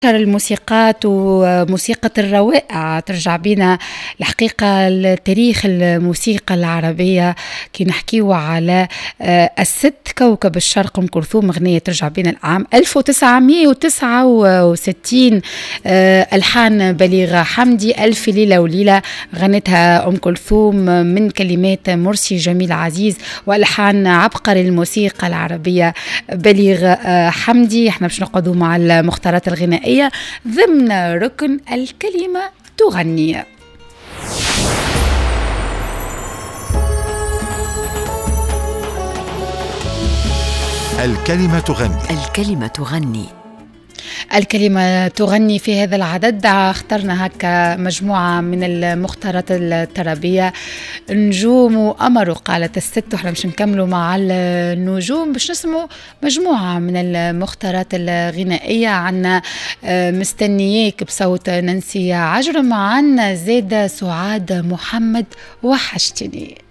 الموسيقات وموسيقى الروائع ترجع بينا الحقيقة لتاريخ الموسيقى العربية كي نحكيو على الست كوكب الشرق أم كلثوم. أغنية ترجع بينا العام 1969، ألحان بليغ حمدي، ألف ليلة وليلة، غنتها أم كلثوم من كلمات مرسي جميل عزيز وألحان عبقري الموسيقى العربية بليغ حمدي. احنا باش نقعدوا مع المختارات الغنائية ضمن ركن الكلمة تغني. الكلمة تغني. الكلمة تغني. الكلمة تغني. في هذا العدد اخترنا هكا مجموعة من المختارات الترابية، نجوم وأمر قالت الست، وحنا باش نكملوا مع النجوم باش نسموا مجموعة من المختارات الغنائية. عنا مستنياك بصوت نانسي عجرم، عنا زيادة سعاد محمد وحشتني.